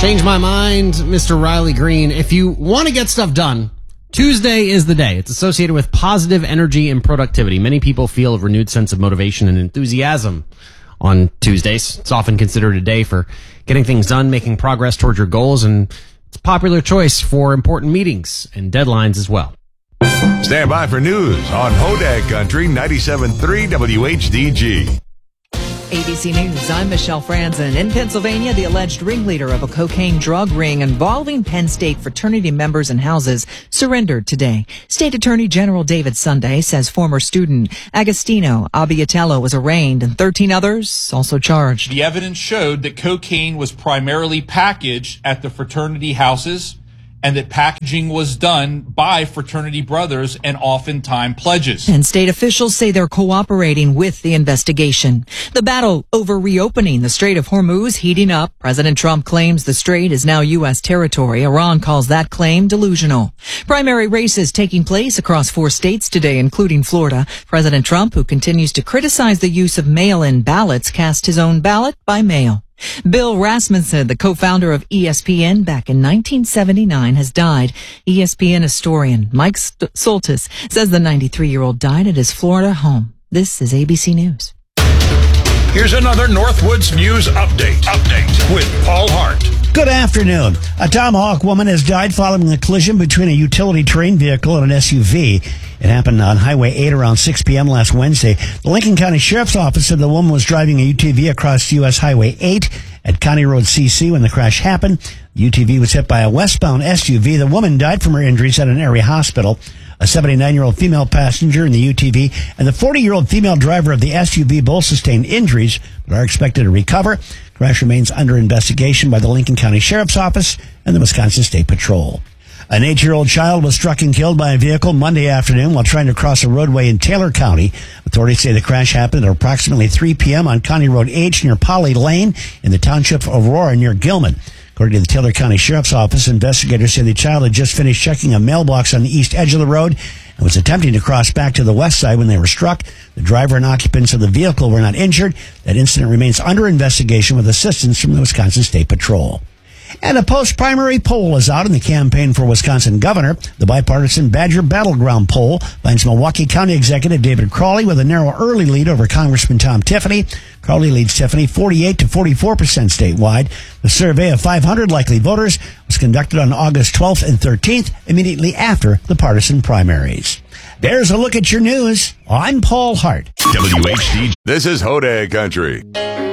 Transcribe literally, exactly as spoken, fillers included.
Change my mind, Mister Riley Green. If you want to get stuff done, Tuesday is the day. It's associated with positive energy and productivity. Many people feel a renewed sense of motivation and enthusiasm on Tuesdays. It's often considered a day for getting things done, making progress towards your goals, and it's a popular choice for important meetings and deadlines as well. Stand by for news on Hodag Country ninety-seven point three W H D G. A B C News, I'm Michelle Franzen. In Pennsylvania, the alleged ringleader of a cocaine drug ring involving Penn State fraternity members and houses surrendered today. State Attorney General David Sunday says former student Agostino Abbiatello was arraigned and thirteen others also charged. The evidence showed that cocaine was primarily packaged at the fraternity houses and that packaging was done by fraternity brothers and oftentimes pledges. And state officials say they're cooperating with the investigation. The battle over reopening the Strait of Hormuz heating up. President Trump claims the strait is now U S territory. Iran calls that claim delusional. Primary races taking place across four states today, including Florida. President Trump, who continues to criticize the use of mail-in ballots, cast his own ballot by mail. Bill Rasmussen, the co-founder of E S P N back in nineteen seventy-nine, has died. E S P N historian Mike Soltis says the ninety-three-year-old died at his Florida home. This is A B C News. Here's another Northwoods News Update. Update with Paul Hart. Good afternoon. A Tomahawk woman has died following a collision between a utility terrain vehicle and an S U V. It happened on Highway eight around six p.m. last Wednesday. The Lincoln County Sheriff's Office said the woman was driving a U T V across U S Highway eight at County Road C C when the crash happened. The U T V was hit by a westbound S U V. The woman died from her injuries at an area hospital. A seventy-nine-year-old female passenger in the U T V and the forty-year-old female driver of the S U V both sustained injuries but are expected to recover. Crash remains under investigation by the Lincoln County Sheriff's Office and the Wisconsin State Patrol. An eight-year-old child was struck and killed by a vehicle Monday afternoon while trying to cross a roadway in Taylor County. Authorities say the crash happened at approximately three p.m. on County Road H near Polly Lane in the township of Aurora near Gilman. According to the Taylor County Sheriff's Office, investigators say the child had just finished checking a mailbox on the east edge of the road and was attempting to cross back to the west side when they were struck. The driver and occupants of the vehicle were not injured. That incident remains under investigation with assistance from the Wisconsin State Patrol. And a post-primary poll is out in the campaign for Wisconsin governor. The bipartisan Badger Battleground poll finds Milwaukee County Executive David Crowley with a narrow early lead over Congressman Tom Tiffany. Crowley leads Tiffany forty-eight to forty-four percent statewide. The survey of five hundred likely voters was conducted on August twelfth and thirteenth, immediately after the partisan primaries. There's a look at your news. I'm Paul Hart. W H D. This is Hodag Country.